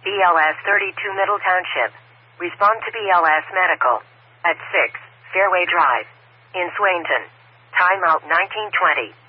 BLS 32 Middle Township. Respond to BLS Medical. At 6, Fairway Drive. In Swainton. Timeout 1920.